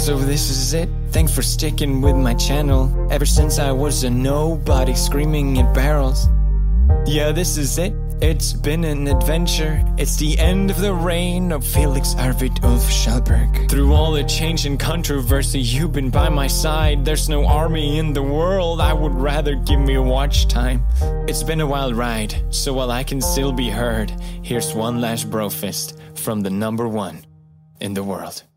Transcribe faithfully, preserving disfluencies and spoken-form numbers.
So this is it, thanks for sticking with my channel. Ever since I was a nobody screaming at barrels. Yeah, this is it, it's been an adventure. It's the end of the reign of Felix Arvid Ulf Schallberg. Through all the change and controversy, you've been by my side. There's no army in the world, I would rather give me a watch time. It's been a wild ride, so while I can still be heard, here's one last brofist from the number one in the world.